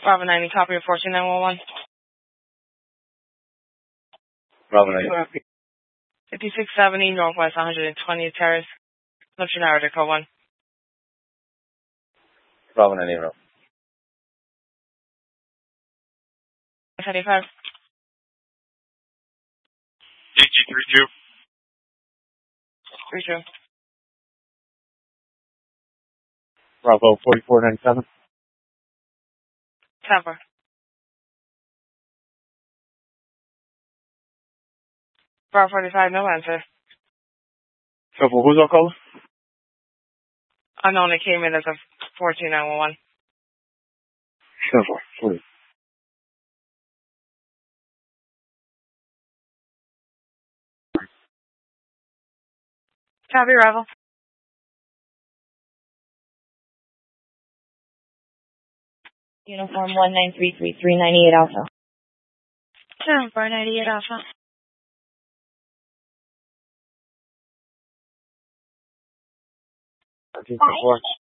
Bravo 90, copy of 14911. Bravo 90. 5670 Northwest 120th Terrace. Lipton Narrator, code 1. Bravo 90, bro. 75. DG32. 32. Bravo 4497. Tampa. Bravo 45, no answer. So for who's our caller? Unknown, it came in as a 14911. 40. Copy, Rival. Uniform 1933398 Alpha. 7498 Alpha. I think